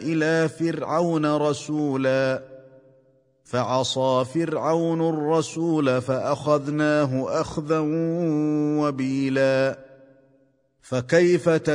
إلى فرعون رسولا فعصى فرعون الرسول فأخذناه أخذا وبيلا فكيف